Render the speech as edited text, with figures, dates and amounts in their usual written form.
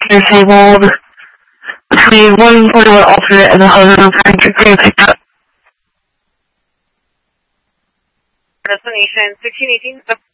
disabled between 141 alternate and 143 pickup. Destination 1618.